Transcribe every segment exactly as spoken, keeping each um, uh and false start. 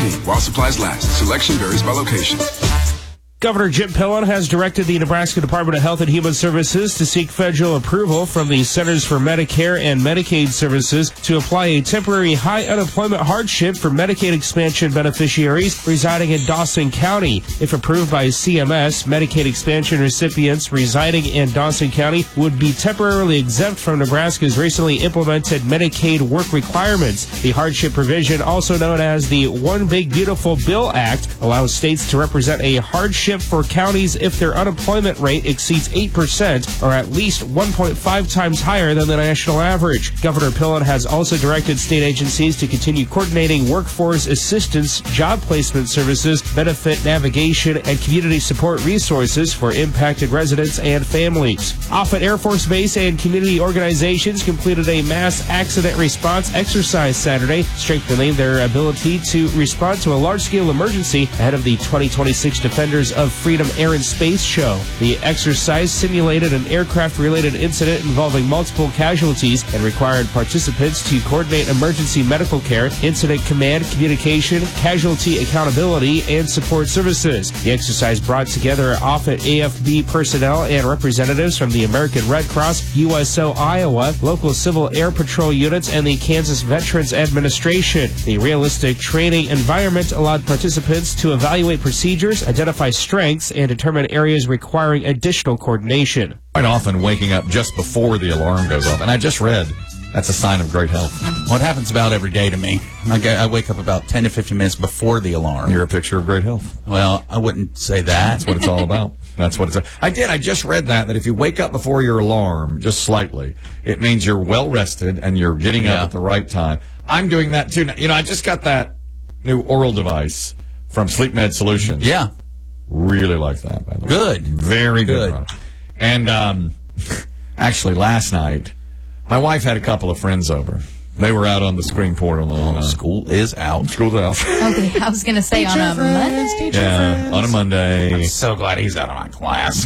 fifteen while supplies last. Selection varies by location. Governor Jim Pillen has directed the Nebraska Department of Health and Human Services to seek federal approval from the Centers for Medicare and Medicaid Services to apply a temporary high unemployment hardship for Medicaid expansion beneficiaries residing in Dawson County. If approved by C M S, Medicaid expansion recipients residing in Dawson County would be temporarily exempt from Nebraska's recently implemented Medicaid work requirements. The hardship provision, also known as the One Big Beautiful Bill Act, allows states to represent a hardship for counties if their unemployment rate exceeds eight percent or at least one point five times higher than the national average. Governor Pillen has also directed state agencies to continue coordinating workforce assistance, job placement services, benefit navigation, and community support resources for impacted residents and families. Offutt Air Force Base and community organizations completed a mass accident response exercise Saturday, strengthening their ability to respond to a large-scale emergency ahead of the twenty twenty-six Defenders of Freedom Air and Space Show. The exercise simulated an aircraft-related incident involving multiple casualties and required participants to coordinate emergency medical care, incident command, communication, casualty accountability, and support services. The exercise brought together Offutt A F B personnel and representatives from the American Red Cross, U S O Iowa, local Civil Air Patrol units, and the Kansas Veterans Administration. The realistic training environment allowed participants to evaluate procedures, identify strengths, and determine areas requiring additional coordination. Quite often waking up just before the alarm goes off, and I just read that's a sign of great health. Well, it happens about every day to me. I, get, I wake up about ten to fifteen minutes before the alarm. You're a picture of great health. Well, I wouldn't say that. That's what it's all about. That's what it's. I did. I just read that that if you wake up before your alarm, just slightly, it means you're well rested and you're getting Yeah. up at the right time. I'm doing that too. You know, I just got that new oral device from Sleep Med Solutions. Yeah. Really like that, by the way. Good. Very good. Good. And um, actually, last night, my wife had a couple of friends over. They were out on the screen port on the lawn. School is out. School's out. Okay, I was going to say on a Monday. Yeah, on a Monday. I'm so glad he's out of my class.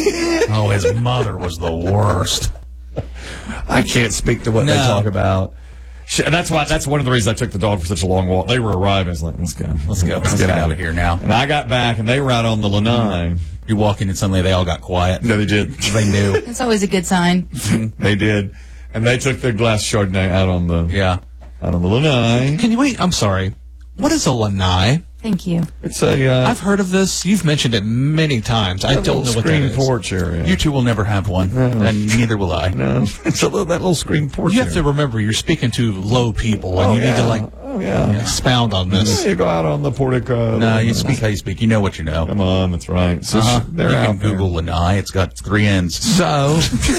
Oh, his mother was the worst. I can't speak to what No. they talk about. She, that's why. That's one of the reasons I took the dog for such a long walk. They were arriving. I was like, let's go. Let's go. Let's get out of here now. And I got back, and they were out on the lanai. You walk in and suddenly they all got quiet. No, they did. They knew. It's always a good sign. They did. And they took their glass Chardonnay out on the Yeah. out on the lanai. Can you wait? I'm sorry. What is a lanai? Thank you. It's a uh, I've heard of this. You've mentioned it many times. I a don't know little what that screen is. porch area. You two will never have one, and neither will I. No, it's a little, that little screen porch. You have to area. remember you're speaking to low people, and Oh, you need to yeah. like Oh yeah. expound on this. You go out on the portico. No, you speak how you speak. You know what you know. Come on, that's right. So Uh-huh. they're you out can Google lanai. It's got three N's. So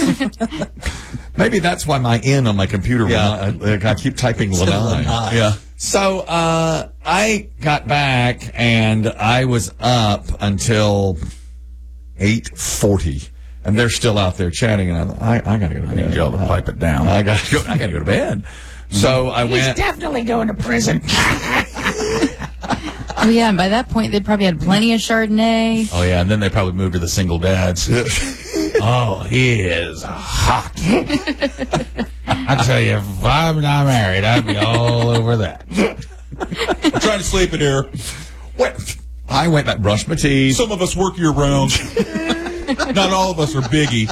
maybe that's why my N on my computer. Yeah. Lanai, I, I keep typing lanai. lanai. Yeah. So uh, I got back and I was up until eight forty, and they're still out there chatting. And I, I, I gotta go to I bed. need y'all to pipe it down. I gotta go. I gotta go to bed. So I went. definitely going to prison. Oh, yeah, and by that point, they'd probably had plenty of Chardonnay. Oh, yeah, and then they probably moved to the single dads. Oh, he is hot. I tell you, if I'm not married, I'd be all over that. I'm trying to sleep in here. What? I went back, brushed my teeth. Some of us work year round. Not all of us are Biggie.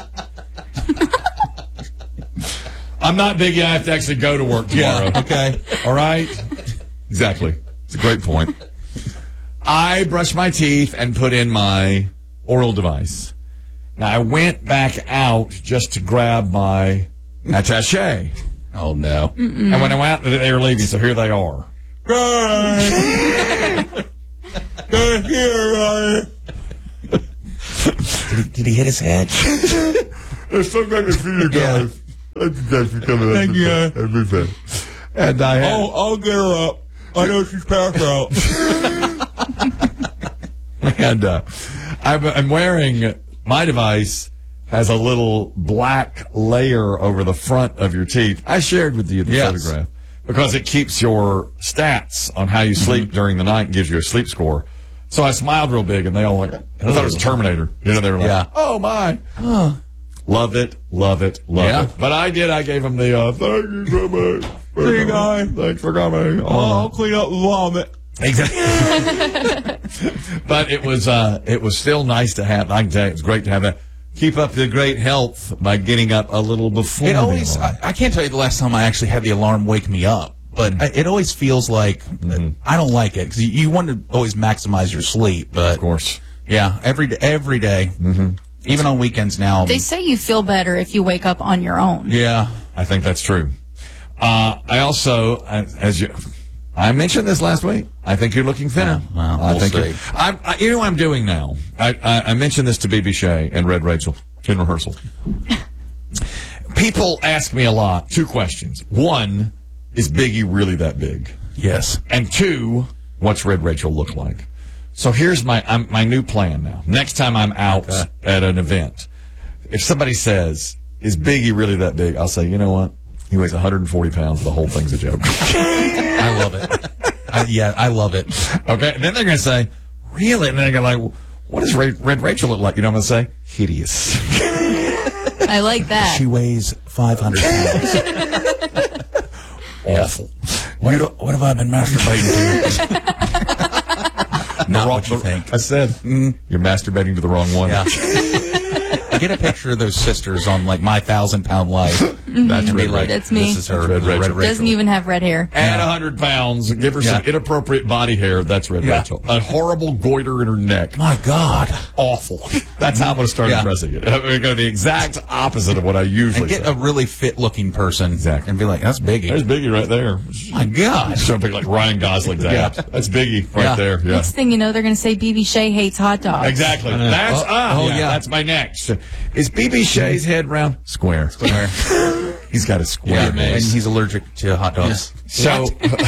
I'm not Biggie. I have to actually go to work tomorrow. Yeah, okay. All right? Exactly. It's a great point. I brushed my teeth and put in my oral device. Now, I went back out just to grab my attaché. Oh, no. And when I went out, they were leaving, so here they are. They're here, Did he, did he hit his head? There's so good to see you guys. Thank you guys for coming. Thank you. Everything. And I had, Oh, I'll get her up. I know she's passed out. and uh, I'm, I'm wearing, my device has a little black layer over the front of your teeth. I shared with you the Yes. photograph because it keeps your stats on how you sleep Mm-hmm. during the night and gives you a sleep score. So I smiled real big, and they all like, I thought it was Terminator. You know, they were like, Yeah. oh, my. Love it, love it, love Yeah. it. But I did. I gave them the, uh, thank you so much. See you guys. Thanks for coming. Oh, I'll clean up the vomit. Exactly. But it was uh, it was still nice to have. I can tell you, it was great to have that. Keep up the great health by getting up a little before. It always. I, I can't tell you the last time I actually had the alarm wake me up, but mm-hmm. I, it always feels like mm-hmm. I don't like it because you, you want to always maximize your sleep. But of course, yeah, every day, every day, mm-hmm. even on weekends now. They say you feel better if you wake up on your own. Yeah, I think that's true. Uh, I also, as you. I mentioned this last week. I think you're looking thinner. Well, well, I we'll think see. I'm, I, you know what I'm doing now? I, I, I mentioned this to B B Shea and Red Rachel in rehearsal. People ask me a lot, two questions. One, is Biggie really that big? Yes. And two, what's Red Rachel look like? So here's my I'm, my new plan now. Next time I'm out okay. at an event, if somebody says, is Biggie really that big? I'll say, you know what? He weighs one hundred forty pounds. The whole thing's a joke. I love it. I, yeah, I love it. Okay, and then they're going to say, really? And then they're going to like, what does Red, Red Rachel look like? You know what I'm going to say? Hideous. I like that. She weighs five hundred pounds. Awful. What, have, what have I been masturbating to? Not what you think. I said, mm, you're masturbating to the wrong one. Yeah. Get a picture of those sisters on like My Thousand Pound Life. Mm-hmm. That's Red Rachel. That's me. This is her. Red Rachel. Red Rachel. Doesn't even have red hair. Add one hundred pounds. Give her yeah. some inappropriate body hair. That's Red yeah. Rachel. A horrible goiter in her neck. My God. Awful. That's how I'm going to start yeah. addressing it. I'm going to be the exact opposite of what I usually and get say. a really fit-looking person. Exactly. And be like, that's Biggie. There's Biggie right there. My God. Something like Ryan Gosling's yeah. abs. That's Biggie right yeah. there. Yeah. Next thing you know, they're going to say B B Shea hates hot dogs. Exactly. That's oh, ah, oh, yeah, yeah. That's my next. Is B B Shea's head round? Square. Square. He's got a square Yeah, base. and he's allergic to hot dogs. So,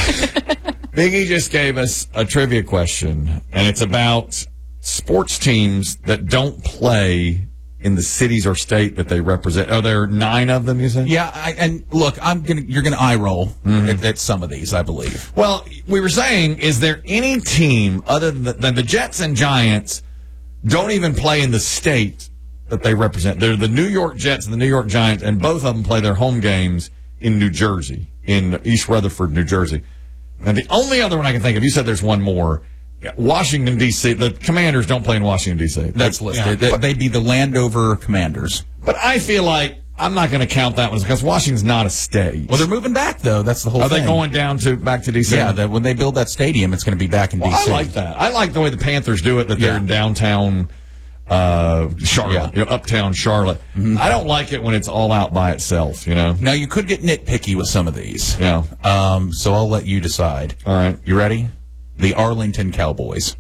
Biggie just gave us a trivia question, and it's about sports teams that don't play in the cities or state that they represent. Are there nine of them, you said? Yeah, I, and look, I'm gonna you're gonna eye roll mm-hmm. at, at some of these, I believe. Well, we were saying, is there any team other than the, than the Jets and Giants don't even play in the state that they represent? They're the New York Jets and the New York Giants, and both of them play their home games in New Jersey, in East Rutherford, New Jersey. And the only other one I can think of, you said there's one more, Washington, D C The Commanders don't play in Washington, D C That's they, listed. Yeah. They, they'd be the Landover Commanders. But I feel like I'm not going to count that one because Washington's not a state. Well, they're moving back, though. That's the whole Are thing. Are they going down to back to D C? Yeah, that when they build that stadium, it's going to be back in well, D C I like that. I like the way the Panthers do it, that they're yeah. in downtown uh, Charlotte, yeah. you know, uptown Charlotte. Mm-hmm. I don't like it when it's all out by itself, you know? Now, you could get nitpicky with some of these. Yeah. Um, so I'll let you decide. All right. You ready? The Arlington Cowboys.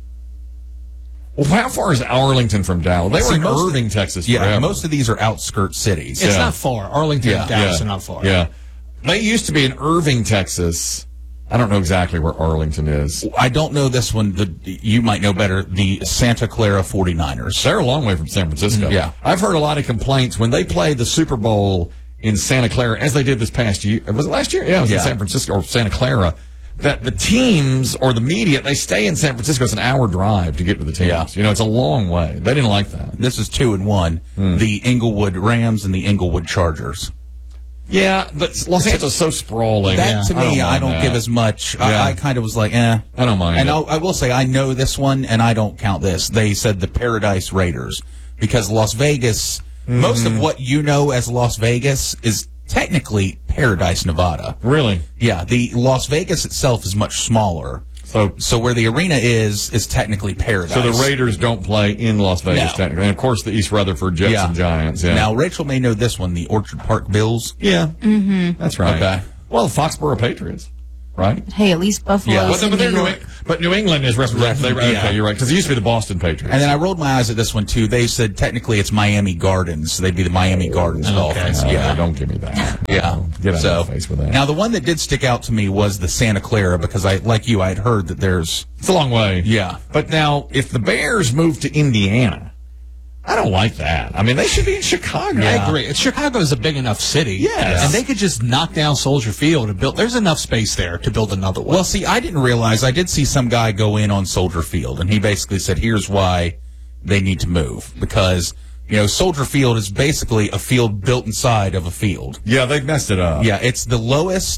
Well, how far is Arlington from Dallas? They See, were in most Irving, of, Texas Yeah, forever. most of these are outskirt cities. It's Yeah. not far. Arlington Yeah. and Dallas yeah. are not far. Yeah. They used to be in Irving, Texas. I don't know exactly where Arlington is. I don't know this one. The, you might know better. The Santa Clara forty-niners. They're a long way from San Francisco. Yeah. I've heard a lot of complaints when they play the Super Bowl in Santa Clara, as they did this past year. Was it last year? Yeah, it was Yeah. in San Francisco or Santa Clara. That the teams or the media, they stay in San Francisco. It's an hour drive to get to the teams. Yeah. You know, it's a long way. They didn't like that. This is two and one. Mm. The Inglewood Rams and the Inglewood Chargers. Yeah, but Los Angeles is so sprawling. That to I don't me, I mind don't that. give as much. Yeah. I, I kind of was like, eh. I don't mind And it. I'll, I will say, I know this one, and I don't count this. They said the Paradise Raiders because Las Vegas. Mm-hmm. Most of what you know as Las Vegas is technically Paradise, Nevada. Really? Yeah, the Las Vegas itself is much smaller. So, So where the arena is is technically Paradise. so the Raiders don't play in Las Vegas, No. technically. And, of course, the East Rutherford Jets Yeah. and Giants. Yeah. Now Rachel may know this one, the Orchard Park Bills. yeah. Mm-hmm. That's right. Okay. Well, the Foxborough Patriots, right? Hey, at least Buffalo's Yeah. But, in but, they're New New, York. but New England is represented. They, okay, Yeah. you're right. Because it used to be the Boston Patriots. And then I rolled my eyes at this one too. They said technically it's Miami Gardens. So they'd be the Miami Gardens Dolphins. Uh, Yeah. Don't give me that. Yeah. Get out so, of my face with that. Now, the one that did stick out to me was the Santa Clara because I, like you, I had heard that there's. It's a long way. Yeah. But now, if the Bears move to Indiana, I don't like that. I mean, they should be in Chicago. I agree. It's, Chicago is a big enough city. Yes. And they could just knock down Soldier Field and build. There's enough space there to build another one. Well, see, I didn't realize. I did see some guy go in on Soldier Field, and he basically said, here's why they need to move. Because, you know, Soldier Field is basically a field built inside of a field. Yeah, they've messed it up. Yeah, it's the lowest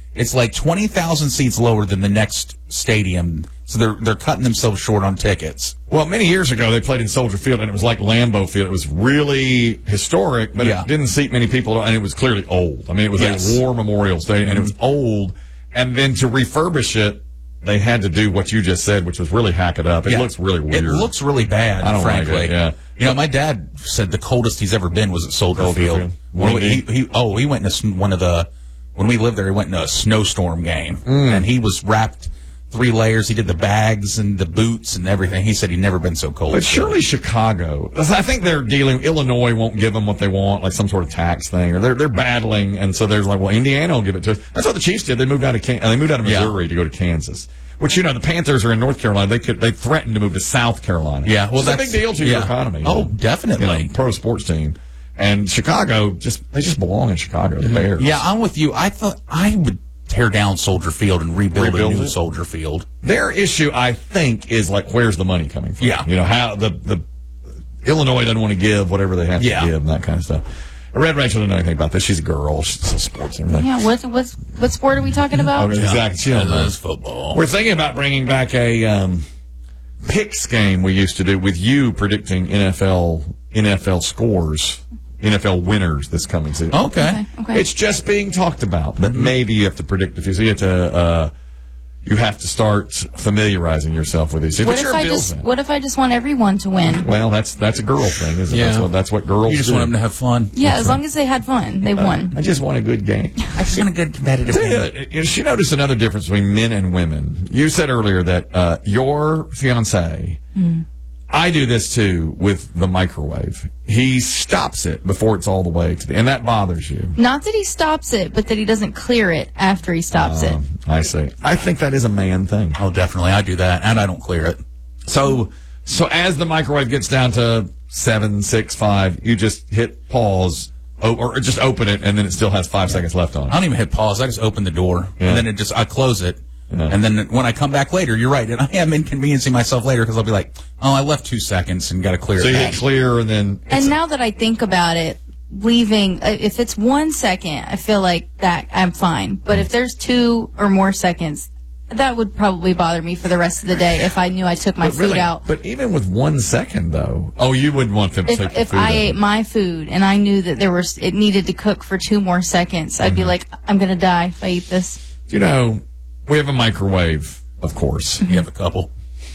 It's like twenty thousand seats lower than the next stadium. So they're they're cutting themselves short on tickets. Well, many years ago, they played in Soldier Field, and it was like Lambeau Field. It was really historic, but Yeah. it didn't seat many people, and it was clearly old. I mean, it was Yes. a war memorial stadium, and it was old. And then to refurbish it, they had to do what you just said, which was really hack it up. It Yeah. looks really weird. It looks really bad, I don't like frankly. it, yeah. You know, my dad said the coldest he's ever been was at Soldier Soldier Field. Field. When Windy. he, he, oh, he went in a, sn- one of the, when we lived there, he went in a snowstorm game. Mm. And he was wrapped three layers. He did the bags and the boots and everything. He said he'd never been so cold. But surely Chicago, I think they're dealing, Illinois won't give them what they want, like some sort of tax thing, or they're, they're battling, and so there's like, well, Indiana will give it to us. That's what the Chiefs did. They moved out of, Can- they moved out of Yeah. Missouri to go to Kansas. Which, you know, the Panthers are in North Carolina. They could, they threatened to move to South Carolina. Yeah, well, It's a that's big deal to yeah. your economy. Oh, you know, definitely. you know, pro sports team. And Chicago, just, they just belong in Chicago, the Bears. Yeah, I'm with you. I thought I would tear down Soldier Field and rebuild, Rebuild a new it? Soldier Field. Their issue, I think, is like, where's the money coming from? Yeah. You know, how the, the Illinois doesn't want to give whatever they have Yeah. to give and that kind of stuff. Red Rachel doesn't know anything about this. She's a girl. She's a sports and everything. Yeah, what what's what sport are we talking about? Oh, exactly. She don't know. That's football. We're thinking about bringing back a um, picks game we used to do with you predicting N F L N F L scores, N F L winners this coming season. Okay. Okay, okay. It's just being talked about, but maybe you have to predict a few. So you have to uh, you have to start familiarizing yourself with these. What But if you're a I Bills just fan. what if I just want everyone to win? Well, that's that's a girl thing, isn't it? Yeah. That's what that's what girls You just do. want them to have fun. Yeah, as long as they had fun, they won. I just want a good game. I just want a good competitive Yeah, you know, she noticed another difference between men and women. You said earlier that uh, your fiance, I do this too with the microwave. He stops it before it's all the way to the, and that bothers you. Not that he stops it, but that he doesn't clear it after he stops it. Um, I see. I think that is a man thing. Oh, definitely. I do that, and I don't clear it. So, so as the microwave gets down to seven, six, five, you just hit pause, o- or just open it, and then it still has five seconds left on I it. don't even hit pause. I just open the door, Yeah. and then it just I close it. Yeah. And then when I come back later, you're right, and I am inconveniencing myself later because I'll be like, oh, I left two seconds and got to clear So it you back. hit clear, and then it's, And now that I think about it, leaving, uh, if it's one second, I feel like that I'm fine. But if there's two or more seconds, that would probably bother me for the rest of the day if I knew I took my but food really, out. but even with one second though, oh, you wouldn't want them to If, take the if food I out. ate my food and I knew that there was, it needed to cook for two more seconds, I'd Mm-hmm. be like, I'm going to die if I eat this. You know, we have a microwave, of course. You have a couple.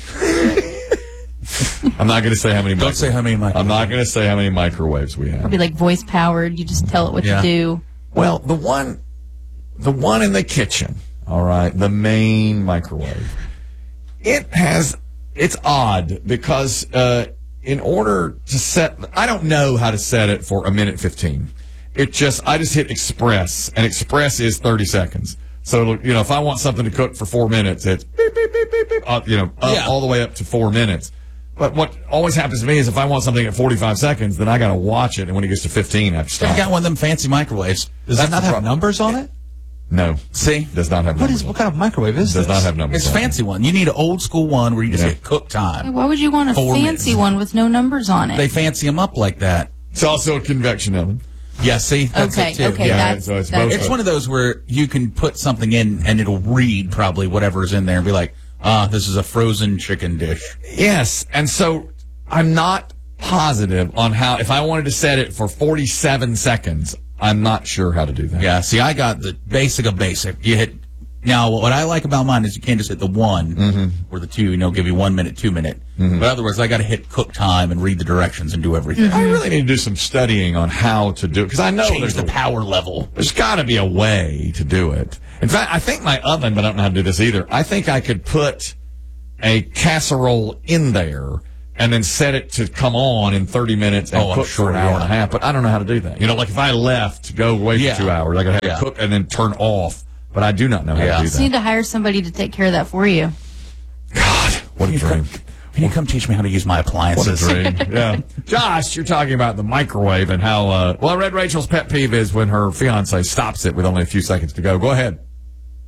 I'm not going to say how many. Don't say how many microwaves. I'm not going to say how many microwaves we It'd have. be like voice powered. You just tell it what Yeah. to do. Well, the one, the one in the kitchen. All right, the main microwave. It has. It's odd because uh, in order to set, I don't know how to set it for a minute fifteen. It just, I just hit express, and express is thirty seconds. So, you know, if I want something to cook for four minutes, it's beep, beep, beep, beep, beep, uh, you know, up, Yeah. all the way up to four minutes. But what always happens to me is if I want something at forty-five seconds, then I got to watch it, and when it gets to fifteen, I have to I stop. got one of them fancy microwaves. Does That's that not the have problem. numbers on it? No, See? does not have What numbers. is? What kind of microwave is Does this? not have numbers. It's a on it. fancy one. You need an old school one where you just Yeah. hit cook time. Why would you want a Four fancy minutes. one with no numbers on it? They fancy them up like that. It's also a convection oven. Yeah, see? That's Okay, it too. okay, Yeah, that's, so it's that's both It's one of those where you can put something in and it'll read probably whatever's in there and be like, ah, this is a frozen chicken dish. Yes, and so I'm not positive on how. If I wanted to set it for forty-seven seconds, I'm not sure how to do that. Yeah, see, I got the basic of basic. You hit. Now, what I like about mine is you can't just hit the one Mm-hmm. or the two, you know, give you one minute, two minute. But otherwise, I got to hit cook time and read the directions and do everything. I really need to do some studying on how to do it because I know Change there's the a- power level. There's got to be a way to do it. In fact, I think my oven, but I don't know how to do this either. I think I could put a casserole in there and then set it to come on in thirty minutes and Oh, I'm cook sure, for an hour yeah. and a half. But I don't know how to do that. You know, like if I left to go away Yeah. for two hours, I could have Yeah. to cook and then turn off. But I do not know how Yeah. to do You just need that. to hire somebody to take care of that for you. God, what a You dream. come, can you come teach me how to use my What a appliances? dream. Yeah. Josh, you're talking about the microwave and how, uh, well, Red Rachel's pet peeve is when her fiance stops it with only a few seconds to go. Go ahead.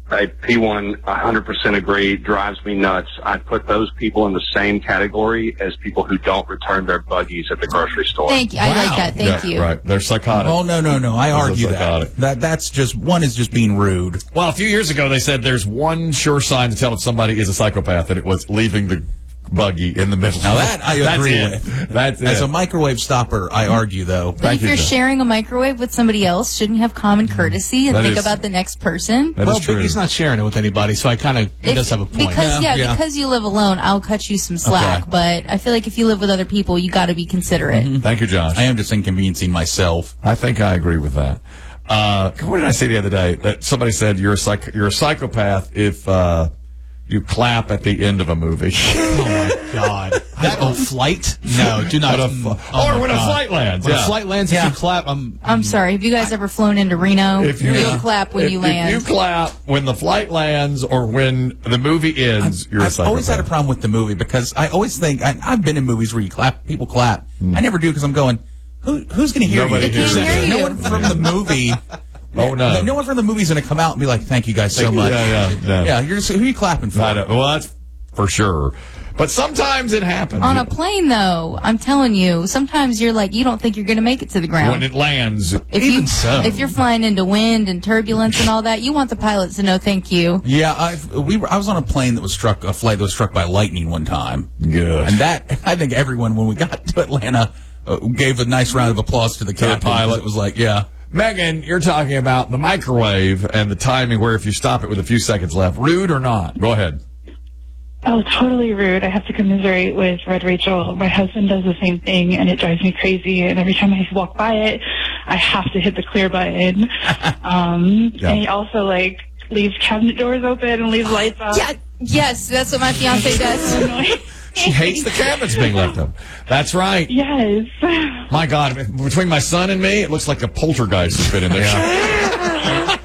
I, P one, one hundred percent agree, drives me nuts. I put those people in the same category as people who don't return their buggies at the grocery store. Thank you. I Wow. like that. Thank Yeah, you. Right. They're psychotic. Oh, no, no, no. I Those are argue that. psychotic. that. That's just, one is just being rude. Well, a few years ago, they said there's one sure sign to tell if somebody is a psychopath, that it was leaving the buggy in the middle. Now that I That's agree it. with. That's As it. a microwave stopper, I argue, though. But Thank if you, you're John. sharing a microwave with somebody else, shouldn't you have common courtesy and That think is- about the next person? That Well, is true. Biggie's not sharing it with anybody, so I kind of he If- does have a point. Because yeah, Yeah, yeah. because you live alone, I'll cut you some slack. Okay. But I feel like if you live with other people, you got to be considerate. Thank you, Josh. I am just inconveniencing myself. I think I agree with that. Uh, what did I say the other day? That somebody said you're a psych- you're a psychopath if uh, you clap at the end of a movie. Oh my God! That oh, flight? No, do not. When a mm, fu- oh or my when a God. flight lands, When yeah. a flight lands, Yeah. if you clap, I'm. I'm sorry. Have you guys ever flown into Reno? If you You'll clap when if, you if land. you clap when the flight lands or when the movie ends, you're a I've psychopath. always had a problem with the movie because I always think I, I've been in movies where you clap, people clap. Hmm. I never do because I'm going, Who, who's going to hear Nobody you? hears They can't it. hear No you. one from the movie. Oh, no. No one from the movie's going to come out and be like, "Thank you guys so Thank you. much." Yeah, yeah, no. Yeah, you're just, who are you clapping for? I don't- well, that's for sure. But sometimes it happens. On a plane, though, I'm telling you, sometimes you're like, you don't think you're going to make it to the ground. when it lands. if Even you, so. if you're flying into wind and turbulence and all that, you want the pilots to know thank you. Yeah, I've, we were, I was on a plane that was struck, a flight that was struck by lightning one time. Good. And that, I think everyone, when we got to Atlanta, uh, gave a nice round of applause to the captain. 'cause pilot. It was like, yeah. Megan, you're talking about the microwave and the timing where if you stop it with a few seconds left, rude or not? Go ahead. Oh, totally rude. I have to commiserate with Red Rachel. My husband does the same thing, and it drives me crazy. And every time I walk by it, I have to hit the clear button. Um, Yeah. And he also, like, leaves cabinet doors open and leaves lights off. Yeah, yes, that's what my fiance does. So annoying. She hates the cabinets being left up. That's right. Yes. My God, between my son and me, it looks like a poltergeist has been in there.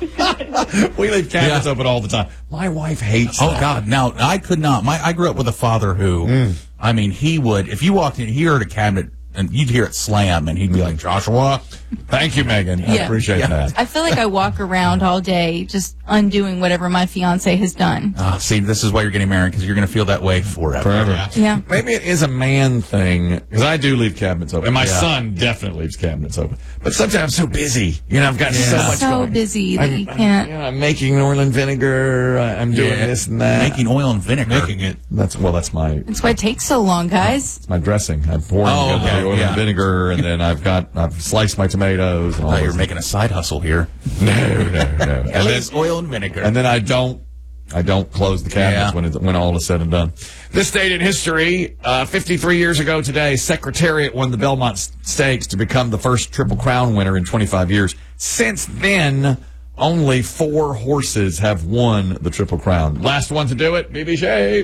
We leave cabinets Yeah. open all the time. My wife hates Oh that. God, now I could not. My I grew up with a father who, Mm. I mean, he would if you walked in, he heard a cabinet and you'd hear it slam, and he'd be like, "Joshua, Thank you, Megan. I Yeah. appreciate Yeah. that. I feel like I walk around all day just undoing whatever my fiance has done. ah, see, this is why you're getting married because you're going to feel that way forever." Forever. Yeah. Maybe it is a man thing, because I do leave cabinets open. And my Yeah. son definitely leaves cabinets open. But sometimes I'm so busy. You know, I've got so much So going. busy that I'm, you can't. I'm, you know, I'm making oil and vinegar. I- I'm doing Yeah. this and that. Making oil and vinegar. Making it. That's, well, that's my That's why it takes so long, guys. my dressing. I'm pouring Oh, the okay, oil yeah. and vinegar, and then I've got I've sliced my tomatoes. And all Oh, you're those- making a side hustle here. no, no, no. And then, Ellie's oil and vinegar. and then I don't I don't close the cabinets Yeah. when it's, when all is said and done. This date in history, uh, fifty-three years ago today, Secretariat won the Belmont S- Stakes to become the first Triple Crown winner in twenty-five years. Since then, only four horses have won the Triple Crown. Last one to do it, B B Shea.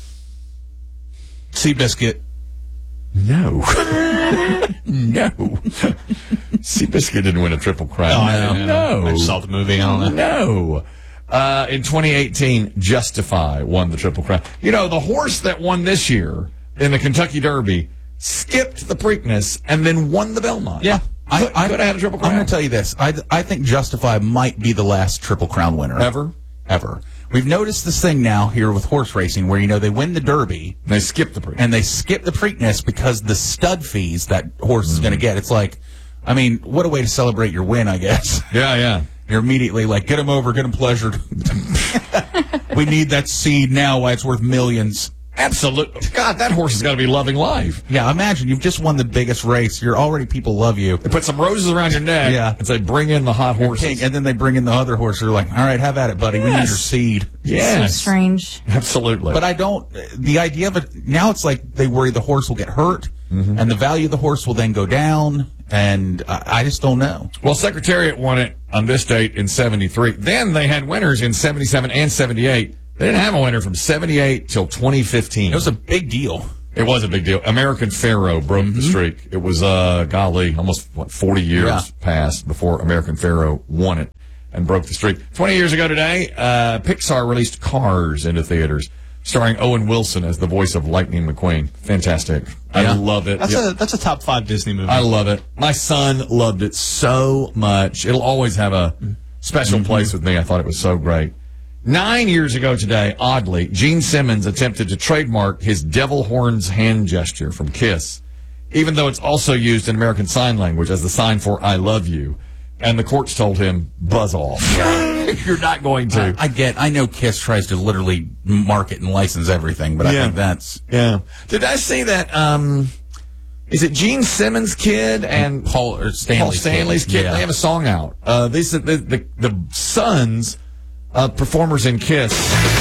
Seabiscuit. No. No. Seabiscuit didn't win a Triple Crown. Oh, I don't know. No. I saw the movie. I don't know. No. Uh, in twenty eighteen, Justify won the Triple Crown. You know, the horse that won this year in the Kentucky Derby skipped the Preakness and then won the Belmont. Yeah. I, Could- I, could have had a Triple Crown. I'm going to tell you this. I, I think Justify might be the last Triple Crown winner. Ever? Ever. We've noticed this thing now here with horse racing where, you know, they win the Derby They skipped the Preakness. and they skip the Preakness because the stud fees that horse is going to get. It's like, I mean, what a way to celebrate your win, I guess. Yeah, yeah. You're immediately like, get him over, get him pleasured. We need that seed now why it's worth millions. Absolutely. God, that horse has got to be loving life. Yeah, imagine you've just won the biggest race. You're already, people love you. They put some roses around your neck Yeah. and say, bring in the hot horses. Pink, and then they bring in the other horse. They're like, all right, have at it, buddy. We need Yes. your seed. So Yes. strange. Absolutely. But I don't, the idea of it, now it's like they worry the horse will get hurt, and the value of the horse will then go down, and I, I just don't know. Well, Secretariat won it on this date in seventy-three. Then they had winners in seventy-seven and seventy-eight. They didn't have a winner from seventy-eight till twenty fifteen. It was a big deal. It was a big deal. American Pharaoh broke the streak. It was, uh, golly, almost, what, forty years Yeah. passed before American Pharaoh won it and broke the streak. twenty years ago today, uh, Pixar released Cars into theaters, starring Owen Wilson as the voice of Lightning McQueen. Fantastic. I Yeah. love it. That's Yeah. a that's a top five Disney movie. I love it. My son loved it so much. It'll always have a special place with me. I thought it was so great. Nine years ago today, oddly, Gene Simmons attempted to trademark his devil horns hand gesture from Kiss, even though it's also used in American Sign Language as the sign for I love you. And the courts told him, buzz off. You're not going to. I, I get, I know Kiss tries to literally market and license everything, but I Yeah. think that's... Yeah. Did I see that, um, is it Gene Simmons' kid and Paul, or Stanley's, Paul Stanley's kid? Yeah. They have a song out. Uh, these, the, the, the sons of performers in Kiss